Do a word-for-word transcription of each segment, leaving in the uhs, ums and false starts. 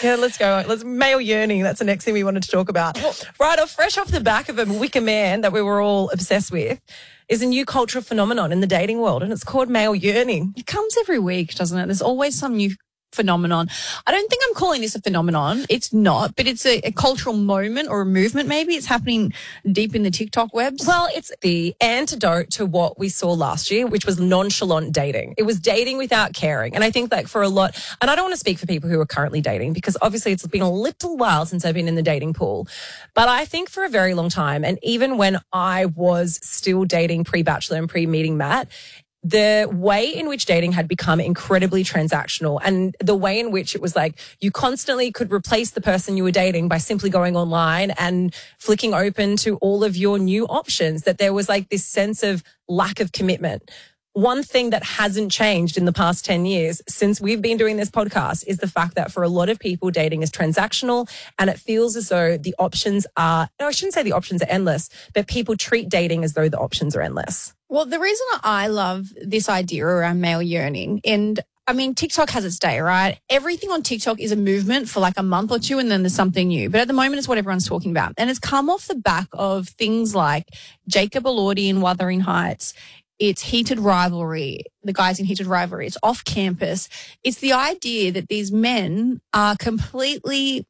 Yeah, let's go. Let's male yearning. That's the next thing we wanted to talk about. Right off, fresh off the back of a Wicker Man that we were all obsessed with, is a new cultural phenomenon in the dating world, and it's called male yearning. It comes every week, doesn't it? There's always some new phenomenon. I don't think I'm calling this a phenomenon. It's not, but it's a, a cultural moment or a movement maybe. It's happening deep in the TikTok webs. Well, it's the antidote to what we saw last year, which was nonchalant dating. It was dating without caring. And I think that for a lot, and I don't want to speak for people who are currently dating because obviously it's been a little while since I've been in the dating pool. But I think for a very long time, and even when I was still dating pre-bachelor and pre-meeting Matt, the way in which dating had become incredibly transactional and the way in which it was like you constantly could replace the person you were dating by simply going online and flicking open to all of your new options, that there was like this sense of lack of commitment. One thing that hasn't changed in the past ten years since we've been doing this podcast is the fact that for a lot of people, dating is transactional and it feels as though the options are, no, I shouldn't say the options are endless, but people treat dating as though the options are endless. Well, the reason I love this idea around male yearning, and I mean, TikTok has its day, right? Everything on TikTok is a movement for like a month or two and then there's something new. But at the moment, it's what everyone's talking about. And it's come off the back of things like Jacob Elordi in Wuthering Heights. It's heated rivalry, the guys in heated rivalry. It's off campus. It's the idea that these men are completely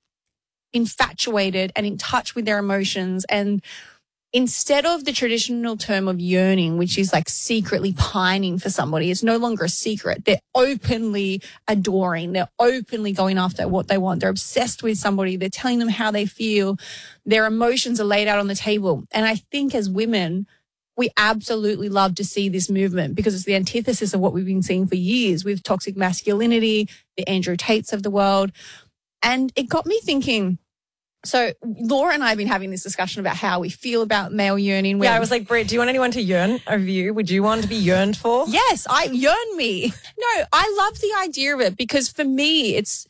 infatuated and in touch with their emotions, and instead of the traditional term of yearning, which is like secretly pining for somebody, it's no longer a secret. They're openly adoring. They're openly going after what they want. They're obsessed with somebody. They're telling them how they feel. Their emotions are laid out on the table. And I think as women, we absolutely love to see this movement because it's the antithesis of what we've been seeing for years with toxic masculinity, the Andrew Tates of the world. And it got me thinking. So Laura and I have been having this discussion about how we feel about male yearning. Yeah, I was like, Britt, do you want anyone to yearn over you? Would you want to be yearned for? Yes, I yearn me. No, I love the idea of it because for me, it's,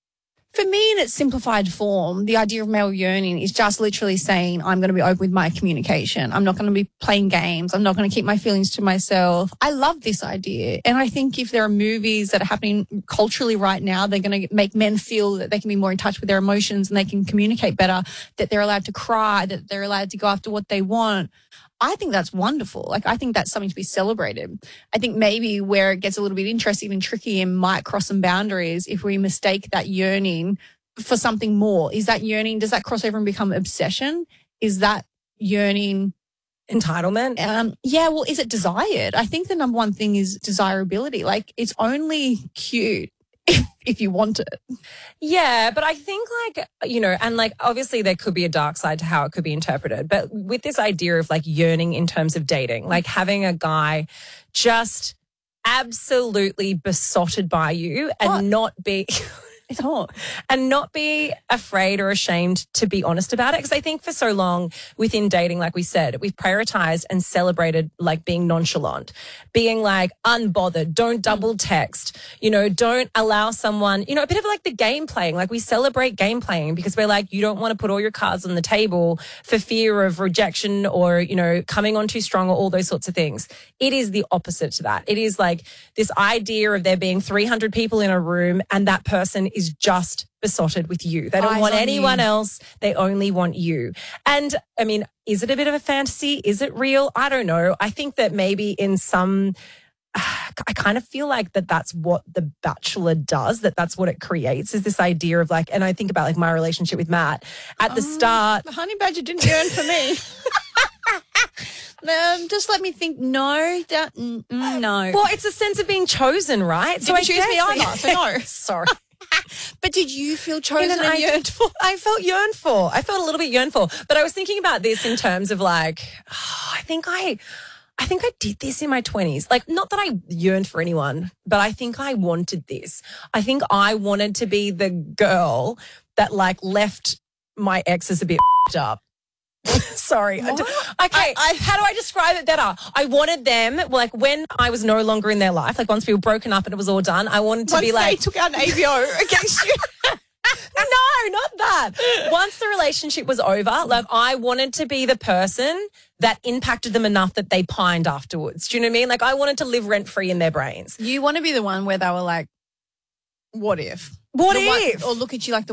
for me in its simplified form, the idea of male yearning is just literally saying, I'm going to be open with my communication. I'm not going to be playing games. I'm not going to keep my feelings to myself. I love this idea. And I think if there are movies that are happening culturally right now, they're going to make men feel that they can be more in touch with their emotions and they can communicate better, that they're allowed to cry, that they're allowed to go after what they want. I think that's wonderful. Like, I think that's something to be celebrated. I think maybe where it gets a little bit interesting and tricky and might cross some boundaries if we mistake that yearning for something more. Is that yearning, does that cross over and become obsession? Is that yearning entitlement? Um, yeah, well, is it desired? I think the number one thing is desirability. Like, it's only cute if, if you want it. Yeah, but I think like, you know, and like obviously there could be a dark side to how it could be interpreted. But with this idea of like yearning in terms of dating, like having a guy just absolutely besotted by you and What? not be... It's hot. And not be afraid or ashamed to be honest about it. Because I think for so long within dating, like we said, we've prioritized and celebrated like being nonchalant, being like unbothered, don't double text, you know, don't allow someone, you know, a bit of like the game playing. Like we celebrate game playing because we're like, you don't want to put all your cards on the table for fear of rejection or, you know, coming on too strong or all those sorts of things. It is the opposite to that. It is like this idea of there being three hundred people in a room and that person is just besotted with you. They don't Eyes want on anyone you. else. They only want you. And I mean, is it a bit of a fantasy? Is it real? I don't know. I think that maybe in some, I kind of feel like that that's what The Bachelor does, that that's what it creates is this idea of like, and I think about like my relationship with Matt at the Um, start. The honey badger didn't yearn for me. Um, just let me think. No, that, mm, mm, no. Well, it's a sense of being chosen, right? Didn't choose me guess- either, so no. Sorry. But did you feel chosen And and I, yearned for? I felt yearned for. I felt a little bit yearned for. But I was thinking about this in terms of like, oh, I think I, I think I did this in my twenties. Like, not that I yearned for anyone, but I think I wanted this. I think I wanted to be the girl that like left my exes a bit up. Sorry. I d- What? Okay. I- I- how do I describe it better? I wanted them, like when I was no longer in their life, like once we were broken up and it was all done, I wanted to Once be like, they took out an A V O against you. no, not that. Once the relationship was over, like I wanted to be the person that impacted them enough that they pined afterwards. Do you know what I mean? Like I wanted to live rent free in their brains. You want to be the one where they were like, what if? What The one- if? or look at you like the